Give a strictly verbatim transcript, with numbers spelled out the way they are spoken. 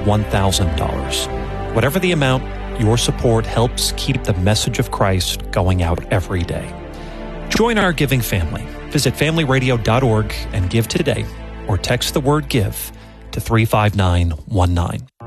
one thousand dollars. Whatever the amount, your support helps keep the message of Christ going out every day. Join our giving family. Visit family radio dot org and give today, or text the word GIVE to three five nine one nine.